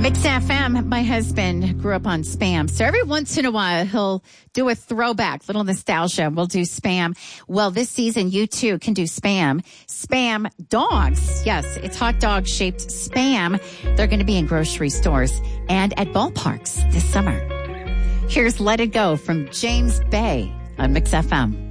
Mix FM, my husband grew up on Spam. So every once in a while, he'll do a throwback, little nostalgia. We'll do Spam. Well, this season, you too can do Spam. Spam dogs. Yes, it's hot dog shaped Spam. They're going to be in grocery stores and at ballparks this summer. Here's Let It Go from James Bay on Mix FM.